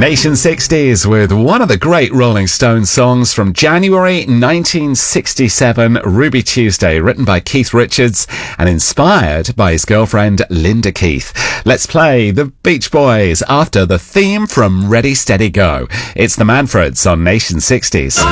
Nation 60s with one of the great Rolling Stones songs from January 1967, Ruby Tuesday, written by Keith Richards and inspired by his girlfriend Linda Keith. Let's play the Beach Boys after the theme from Ready Steady Go. It's the Manfreds on Nation 60s.